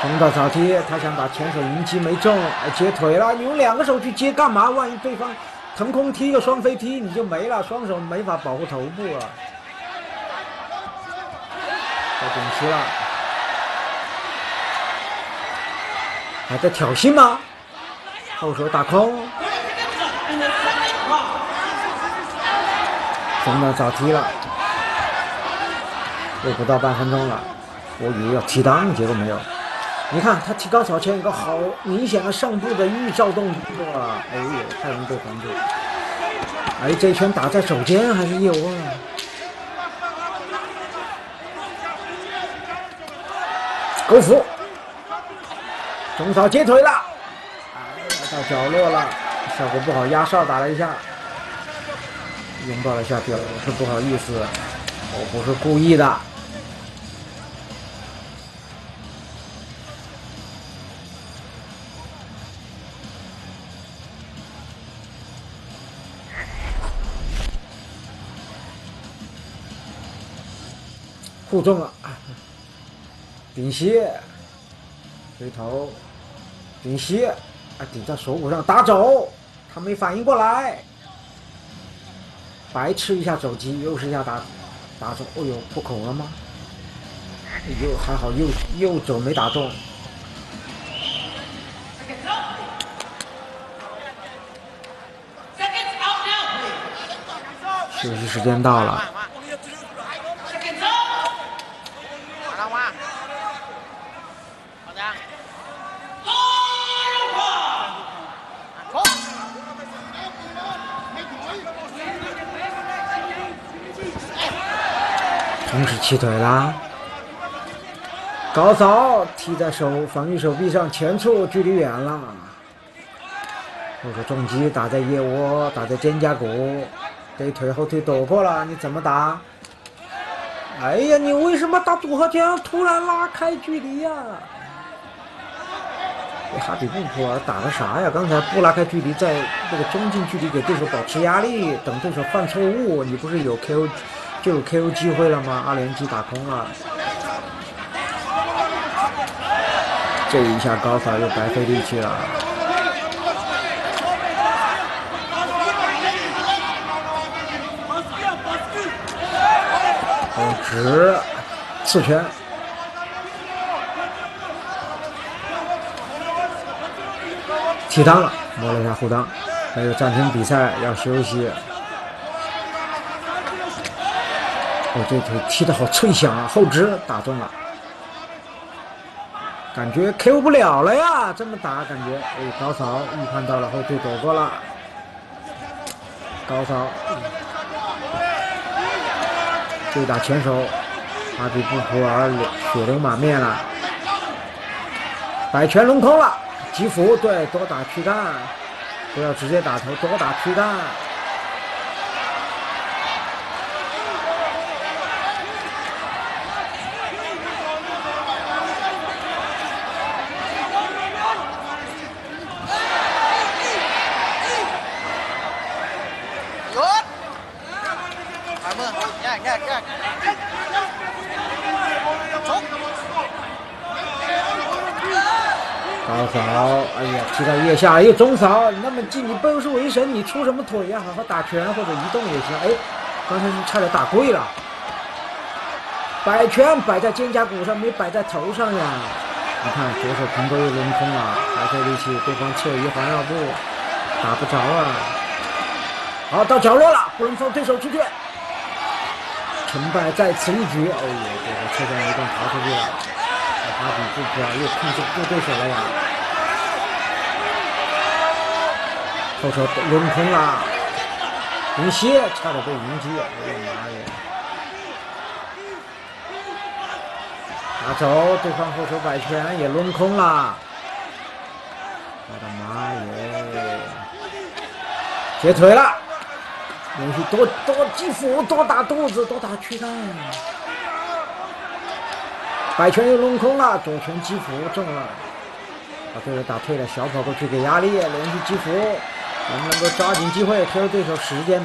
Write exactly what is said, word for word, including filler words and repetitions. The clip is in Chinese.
冲到早踢，他想把前手迎击没中，接腿了。你用两个手去接干嘛？万一对方腾空踢一个双飞踢，你就没了，双手没法保护头部了。到顶膝了，还在挑衅吗？后手打空，冲到早踢了，又不到半分钟了，我以为要提裆，结果没有。你看他提高草前有个好明显的上部的预兆动作啊！哎呦，太容易被防住。哎，这一拳打在手尖还是腋窝啊？勾腹，中扫接腿了，哎，到角落了，效果不好，压哨打了一下，拥抱了一下，表示不好意思，我不是故意的。护中了，顶膝，回头，顶膝，啊，顶在手骨上打肘，他没反应过来，白吃一下肘击，又是一下打打中，哦呦，破口了吗？右还好右右肘没打中。休息时间到了。同时起腿啦，高扫踢在手防御手臂上前处，距离远了。后手重击打在腋窝，打在肩胛骨，这腿后腿躲过了，你怎么打？哎呀，你为什么打组合拳突然拉开距离呀、啊？哈比布普尔打的啥呀？刚才不拉开距离，在这个中近距离给对手保持压力，等对手犯错误，你不是有 K O 就有 K O 机会了吗？二连击打空了，这一下高扫又白费力气了。后直刺拳。提裆了，摸了一下后裆，还有暂停比赛要休息。哦，这腿踢得好脆响啊！后直打中了，感觉 K O 不了了呀！这么打感觉，哎，高扫预判到了，后腿躲过了。高扫对打前手，哈比布普尔血流满面了，摆拳抡空了。击腹，对，多打躯干，不要直接打头，多打躯干。高扫，哎呀，踢到腋下，又中扫，那么近，你背后是为神，你出什么腿呀？好好打拳或者移动也行。哎，刚才是差点打跪了。摆拳摆在肩胛骨上，没摆在头上呀。你看左手平勾又抡空了，白费力气，对方侧移环绕步，打不着啊。好，到角落了，不能放对手出去。成败在此一举。哎呦，这个侧向移动逃出去了。哈比布普尔又控制不住对手了呀！后手抡空了，迎膝差点被迎击，哎呀妈呀！打走，对方后手摆拳也抡空了，我的妈耶！接腿了，连续多多击腹，多打肚子，多打躯干。摆拳又抡空了，左拳击腹中了，把对手打退了，小跑过去给压力，连续击腹，能不能够抓紧机会 K O 对手时间？